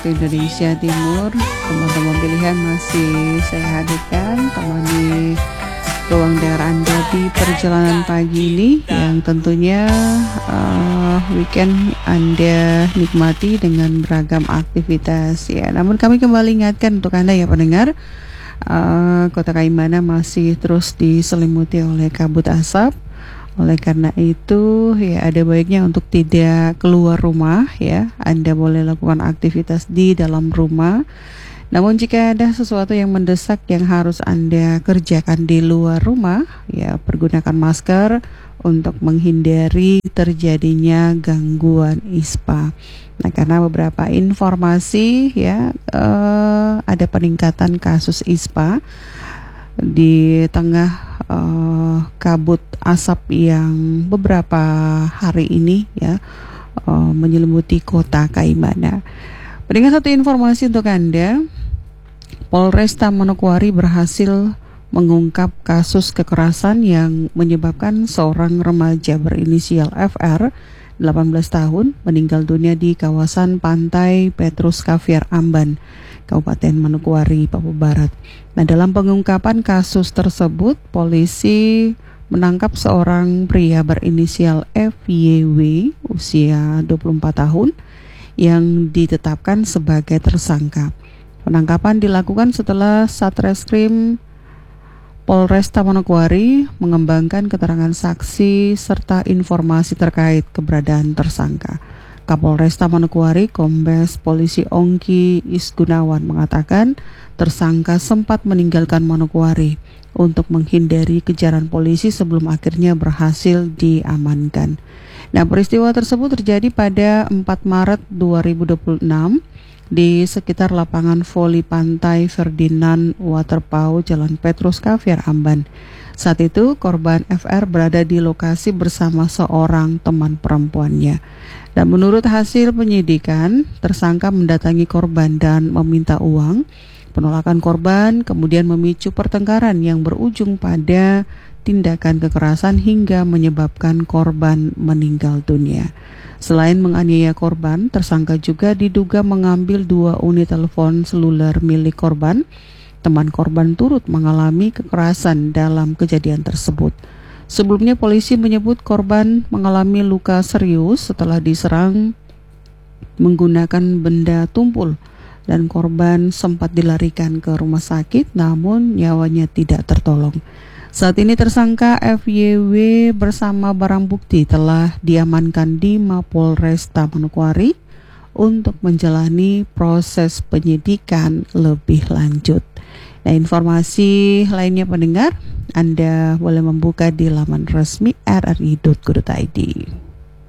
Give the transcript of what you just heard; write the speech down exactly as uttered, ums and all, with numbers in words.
Indonesia Timur. Teman-teman pilihan masih saya hadirkan temani ruang dengar Anda di perjalanan pagi ini yang tentunya uh, weekend Anda nikmati dengan beragam aktivitas ya. Namun kami kembali ingatkan untuk Anda ya pendengar, uh, Kota Kaimana masih terus diselimuti oleh kabut asap. Oleh karena itu ya ada baiknya untuk tidak keluar rumah ya. Anda boleh lakukan aktivitas di dalam rumah. Namun jika ada sesuatu yang mendesak yang harus Anda kerjakan di luar rumah, ya pergunakan masker untuk menghindari terjadinya gangguan ispa. Nah, karena beberapa informasi ya eh, ada peningkatan kasus ispa di tengah uh, kabut asap yang beberapa hari ini ya uh, menyelimuti Kota Kaimana. Berikan satu informasi untuk Anda. Polresta Manokwari berhasil mengungkap kasus kekerasan yang menyebabkan seorang remaja berinisial F R, delapan belas tahun, meninggal dunia di kawasan Pantai Petrus Caviar Amban, Kabupaten Manokwari, Papua Barat. Nah, dalam pengungkapan kasus tersebut, polisi menangkap seorang pria berinisial F Y W, usia dua puluh empat tahun, yang ditetapkan sebagai tersangka. Penangkapan dilakukan setelah Satreskrim Polresta Manokwari mengembangkan keterangan saksi serta informasi terkait keberadaan tersangka. Kapolresta Manokwari Kombes Polisi Ongki Isgunawan mengatakan tersangka sempat meninggalkan Manokwari untuk menghindari kejaran polisi sebelum akhirnya berhasil diamankan. Nah, peristiwa tersebut terjadi pada empat Maret dua ribu dua puluh enam di sekitar lapangan voli Pantai Ferdinand Waterpau, Jalan Petrus Caviar Amban. Saat itu korban F R berada di lokasi bersama seorang teman perempuannya. Dan menurut hasil penyidikan, tersangka mendatangi korban dan meminta uang. Penolakan korban kemudian memicu pertengkaran yang berujung pada tindakan kekerasan hingga menyebabkan korban meninggal dunia. Selain menganiaya korban, tersangka juga diduga mengambil dua unit telepon seluler milik korban. Teman korban turut mengalami kekerasan dalam kejadian tersebut. Sebelumnya polisi menyebut korban mengalami luka serius setelah diserang menggunakan benda tumpul dan korban sempat dilarikan ke rumah sakit namun nyawanya tidak tertolong. Saat ini tersangka F Y W bersama barang bukti telah diamankan di Mapolresta Manokwari untuk menjalani proses penyidikan lebih lanjut. Nah, informasi lainnya pendengar, Anda boleh membuka di laman resmi r r i dot go dot i d.